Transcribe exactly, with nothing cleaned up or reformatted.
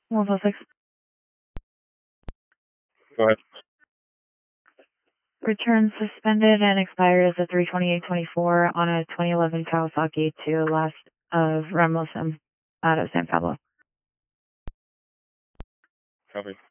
one four six. Go ahead. Return suspended and expired as a three twenty-eight twenty-four on a twenty eleven Kawasaki to last of Ramos out of San Pablo. Copy.